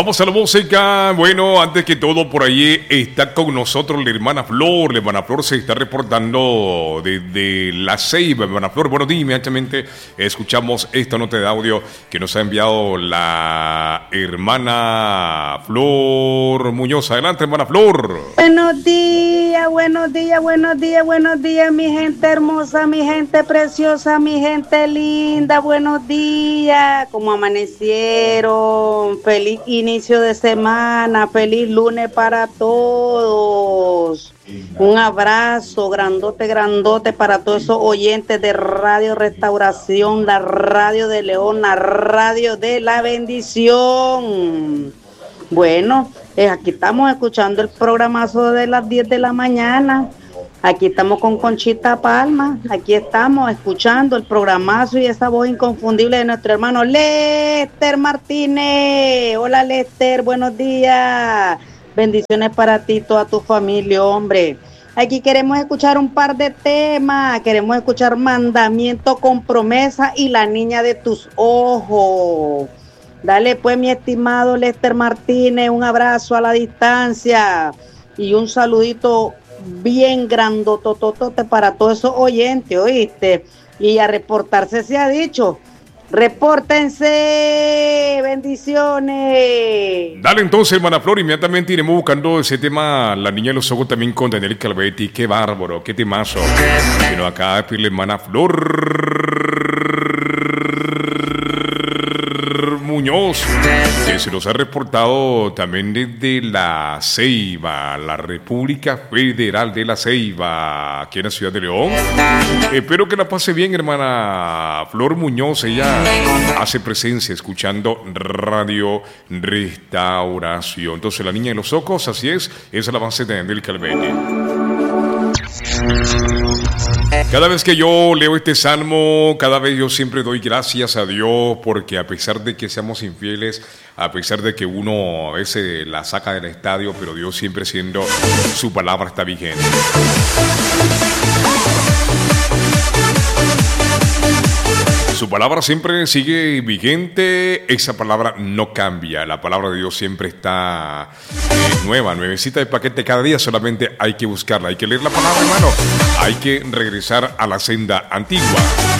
Vamos a la música. Bueno, antes que todo, por ahí está con nosotros la hermana Flor. La hermana Flor se está reportando desde La Ceiba. Hermana Flor, bueno, inmediatamente escuchamos esta nota de audio que nos ha enviado la hermana Flor Muñoz. Adelante, hermana Flor. Buenos días, buenos días, buenos días, buenos días, mi gente hermosa, mi gente preciosa, mi gente linda. Buenos días. ¿Cómo amanecieron? Feliz inicio de semana, feliz lunes para todos. Un abrazo grandote, grandote para todos esos oyentes de Radio Restauración, la radio de León, la radio de la bendición. Bueno, aquí estamos escuchando el programazo de las 10 de la mañana. Aquí estamos con Conchita Palma, aquí estamos escuchando el programazo y esa voz inconfundible de nuestro hermano Lester Martínez. Hola Lester, buenos días. Bendiciones para ti y toda tu familia, hombre. Aquí queremos escuchar un par de temas, queremos escuchar Mandamiento con Promesa y La Niña de tus Ojos. Dale pues, mi estimado Lester Martínez, un abrazo a la distancia y un saludito bien grandototote para todos esos oyentes, ¿oíste? Y a reportarse se ha dicho. ¡Repórtense! ¡Bendiciones! Dale entonces, hermana Flor, inmediatamente iremos buscando ese tema, La Niña de los Ojos, también con Daniel Calvetti. ¡Qué bárbaro! ¡Qué temazo! Pero acá la hermana Flor Muñoz, que se nos ha reportado también desde La Ceiba, la República Federal de La Ceiba, aquí en la ciudad de León. Espero que la pase bien, hermana Flor Muñoz. Ella hace presencia escuchando Radio Restauración. Entonces, La Niña de los Ojos, así es, esa es la base de Daniel Calvetti. Cada vez que yo leo este salmo, cada vez yo siempre doy gracias a Dios, porque a pesar de que seamos infieles, a pesar de que uno a veces la saca del estadio, pero Dios siempre siendo su palabra está vigente. Su palabra siempre sigue vigente, esa palabra no cambia, la palabra de Dios siempre está nueva, nuevecita de paquete cada día, solamente hay que buscarla, hay que leer la palabra, hermano, hay que regresar a la senda antigua.